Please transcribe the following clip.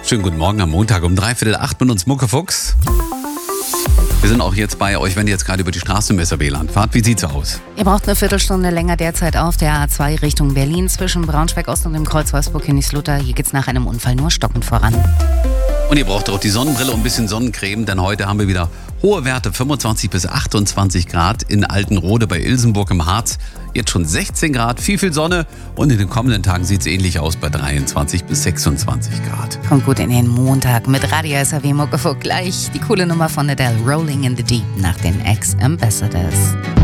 Schönen guten Morgen am Montag um 7:45 mit uns Muckefuchs. Wir sind auch jetzt bei euch, wenn ihr jetzt gerade über die Straße im SRW-Land fahrt. Wie sieht's aus? Ihr braucht eine Viertelstunde länger derzeit auf der A2 Richtung Berlin zwischen Braunschweig-Ost und dem Kreuz Wolfsburg-Königslutter. Hier geht's nach einem Unfall nur stockend voran. Und ihr braucht auch die Sonnenbrille und ein bisschen Sonnencreme, denn heute haben wir wieder hohe Werte, 25 bis 28 Grad in Altenrode bei Ilsenburg im Harz. Jetzt schon 16 Grad, viel Sonne und in den kommenden Tagen sieht es ähnlich aus bei 23 bis 26 Grad. Kommt gut in den Montag mit Radio SRW Muckefuchs. Gleich die coole Nummer von Adele, Rolling in the Deep nach den Ex-Ambassadors.